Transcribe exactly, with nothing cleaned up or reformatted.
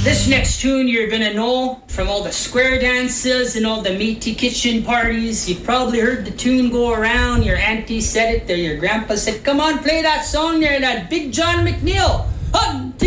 This next tune you're gonna know from all the square dances and all the meaty kitchen parties. You've probably heard the tune go around. Your auntie said it, or your grandpa said, "Come on, play that song there, that Big John McNeil."